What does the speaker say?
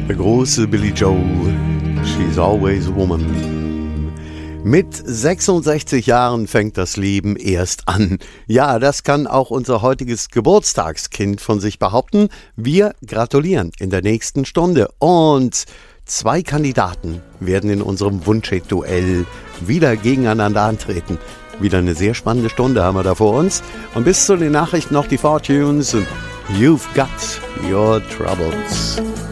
Der große Billy Joel, She's Always a Woman. Mit 66 Jahren fängt das Leben erst an. Ja, das kann auch unser heutiges Geburtstagskind von sich behaupten. Wir gratulieren in der nächsten Stunde. Und 2 Kandidaten werden in unserem Wunschhit-Duell wieder gegeneinander antreten. Wieder eine sehr spannende Stunde haben wir da vor uns. Und bis zu den Nachrichten noch die Fortunes und You've Got Your Troubles.